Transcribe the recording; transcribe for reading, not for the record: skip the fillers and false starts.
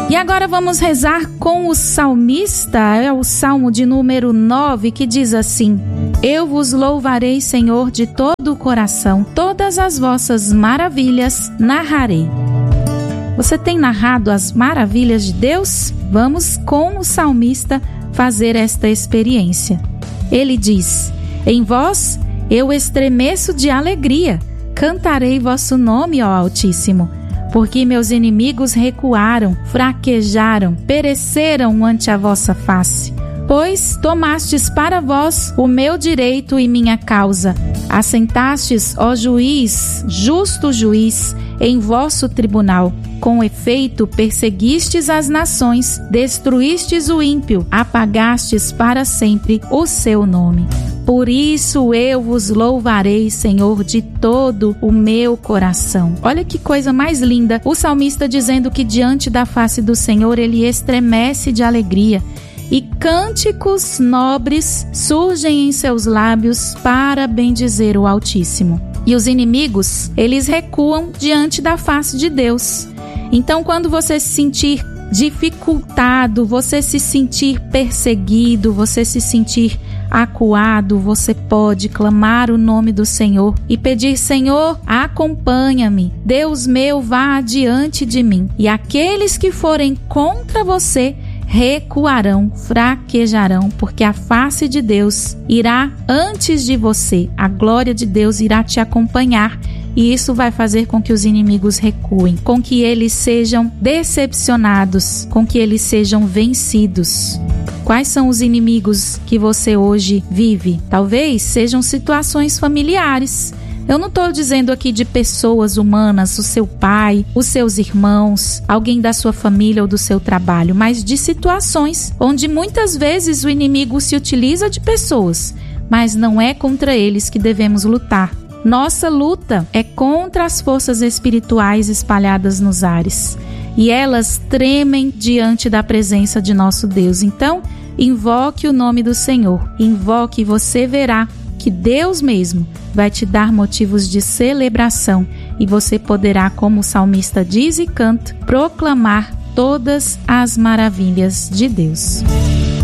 E agora vamos rezar com o salmista, é o Salmo de número 9, que diz assim: Eu vos louvarei, Senhor, de todo o coração, todas as vossas maravilhas narrarei. Você tem narrado as maravilhas de Deus? Vamos com o salmista fazer esta experiência. Ele diz: Em vós eu estremeço de alegria, cantarei vosso nome, ó Altíssimo. Porque meus inimigos recuaram, fraquejaram, pereceram ante a vossa face. Pois tomastes para vós o meu direito e minha causa. Assentastes, ó juiz, justo juiz, em vosso tribunal. Com efeito, perseguistes as nações, destruístes o ímpio, apagastes para sempre o seu nome. Por isso eu vos louvarei, Senhor, de todo o meu coração. Olha que coisa mais linda, o salmista dizendo que diante da face do Senhor ele estremece de alegria. E cânticos nobres surgem em seus lábios para bendizer o Altíssimo. E os inimigos, eles recuam diante da face de Deus. Então, quando você se sentir dificultado, você se sentir perseguido, você se sentir acuado, você pode clamar o nome do Senhor e pedir: Senhor, acompanha-me, Deus meu, vá adiante de mim. E aqueles que forem contra você recuarão, fraquejarão, porque a face de Deus irá antes de você, a glória de Deus irá te acompanhar. E isso vai fazer com que os inimigos recuem, com que eles sejam decepcionados, com que eles sejam vencidos. Quais são os inimigos que você hoje vive? Talvez sejam situações familiares. Eu não estou dizendo aqui de pessoas humanas, o seu pai, os seus irmãos, alguém da sua família ou do seu trabalho, mas de situações onde muitas vezes o inimigo se utiliza de pessoas, mas não é contra eles que devemos lutar. Nossa luta é contra as forças espirituais espalhadas nos ares. E elas tremem diante da presença de nosso Deus. Então, invoque o nome do Senhor. Invoque e você verá que Deus mesmo vai te dar motivos de celebração. E você poderá, como o salmista diz e canta, proclamar todas as maravilhas de Deus.